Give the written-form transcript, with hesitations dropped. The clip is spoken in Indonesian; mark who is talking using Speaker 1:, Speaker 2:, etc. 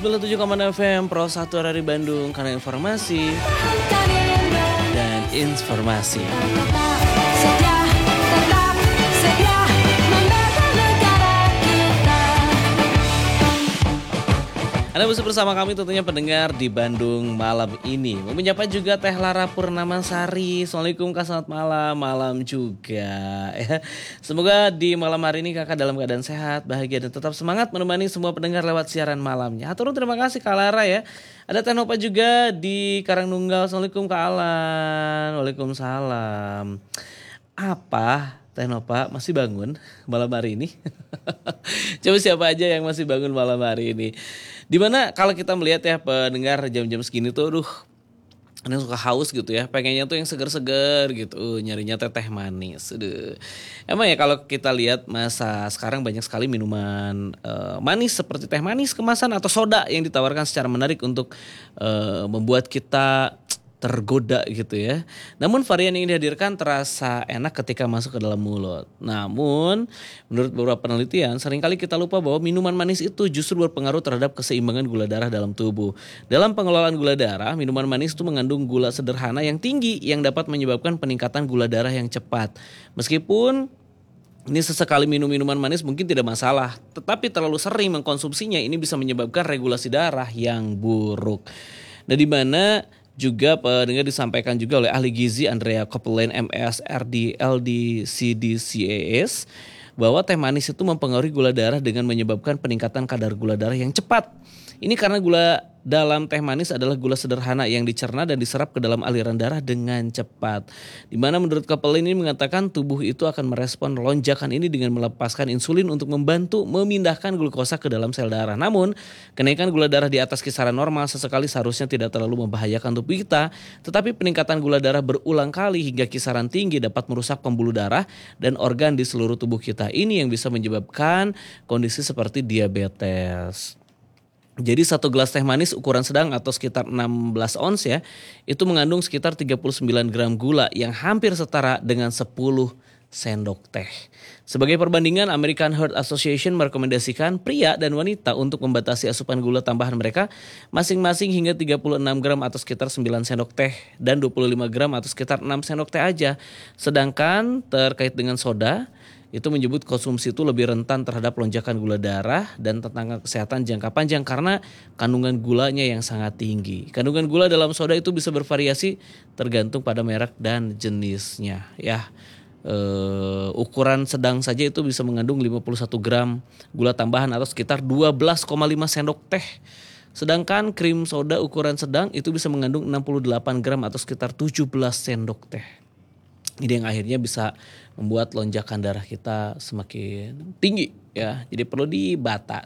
Speaker 1: 97,6 FM Pro 1 dari Bandung, karena informasi dan informasi. Anda bisa bersama kami tentunya pendengar di Bandung malam ini. Menyapa juga Teh Lara Purnamasari. Assalamualaikum Kak, selamat malam. Malam juga ya. Semoga di malam hari ini Kakak dalam keadaan sehat, bahagia dan tetap semangat menemani semua pendengar lewat siaran malamnya. Hatur terima kasih Kak Lara ya. Ada Teh Nopa juga di Karangnunggal. Assalamualaikum Kak Alan. Waalaikumsalam. Apa Teh Nopa masih bangun malam hari ini? Coba siapa aja yang masih bangun malam hari ini? Dimana kalau kita melihat ya pendengar jam-jam segini tuh ada yang suka haus gitu ya, pengennya tuh yang seger-seger gitu, nyarinya teh manis. Aduh. Emang ya kalau kita lihat masa sekarang banyak sekali minuman manis seperti teh manis kemasan atau soda yang ditawarkan secara menarik untuk membuat kita tergoda gitu ya. Namun varian yang dihadirkan terasa enak ketika masuk ke dalam mulut. Namun menurut beberapa penelitian seringkali kita lupa bahwa minuman manis itu justru berpengaruh terhadap keseimbangan gula darah dalam tubuh. Dalam pengelolaan gula darah, minuman manis itu mengandung gula sederhana yang tinggi yang dapat menyebabkan peningkatan gula darah yang cepat. Meskipun ini sesekali minum minuman manis mungkin tidak masalah, tetapi terlalu sering mengkonsumsinya ini bisa menyebabkan regulasi darah yang buruk. Nah, di mana juga pendengar disampaikan juga oleh ahli gizi Andrea Copeland MS RD LD CDCAS bahwa teh manis itu mempengaruhi gula darah dengan menyebabkan peningkatan kadar gula darah yang cepat. Ini karena gula dalam teh manis adalah gula sederhana yang dicerna dan diserap ke dalam aliran darah dengan cepat. Dimana menurut Copeland ini mengatakan tubuh itu akan merespon lonjakan ini dengan melepaskan insulin untuk membantu memindahkan glukosa ke dalam sel darah. Namun kenaikan gula darah di atas kisaran normal sesekali seharusnya tidak terlalu membahayakan tubuh kita. Tetapi peningkatan gula darah berulang kali hingga kisaran tinggi dapat merusak pembuluh darah dan organ di seluruh tubuh kita. Ini yang bisa menyebabkan kondisi seperti diabetes. Jadi satu gelas teh manis ukuran sedang atau sekitar 16 ons ya, itu mengandung sekitar 39 gram gula yang hampir setara dengan 10 sendok teh. Sebagai perbandingan, American Heart Association merekomendasikan pria dan wanita untuk membatasi asupan gula tambahan mereka masing-masing hingga 36 gram atau sekitar 9 sendok teh dan 25 gram atau sekitar 6 sendok teh aja. Sedangkan terkait dengan soda, itu menyebut konsumsi itu lebih rentan terhadap lonjakan gula darah dan tentang kesehatan jangka panjang karena kandungan gulanya yang sangat tinggi. Kandungan gula dalam soda itu bisa bervariasi tergantung pada merek dan jenisnya ya. Ukuran sedang saja itu bisa mengandung 51 gram gula tambahan atau sekitar 12,5 sendok teh. Sedangkan krim soda ukuran sedang itu bisa mengandung 68 gram atau sekitar 17 sendok teh. Ini yang akhirnya bisa membuat lonjakan darah kita semakin tinggi ya. Jadi perlu